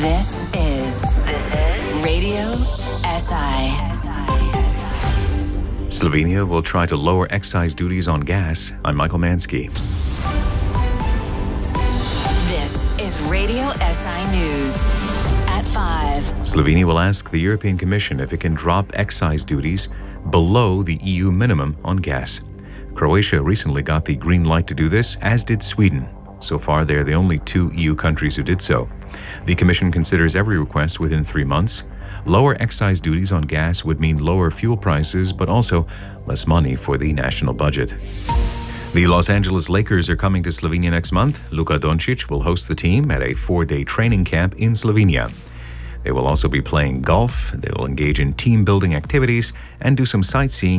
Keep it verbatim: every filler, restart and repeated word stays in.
This is this is Radio S I. Slovenia will try to lower excise duties on gas. I'm Michael Mansky. This is Radio S I News at five. Slovenia will ask the European Commission if it can drop excise duties below the E U minimum on gas. Croatia recently got the green light to do this, as did Sweden. So far, they're the only two E U countries who did so. The Commission considers every request within three months. Lower excise duties on gas would mean lower fuel prices, but also less money for the national budget. The Los Angeles Lakers are coming to Slovenia next month. Luka Doncic will host the team at a four-day training camp in Slovenia. They will also be playing golf, they will engage in team-building activities, and do some sightseeing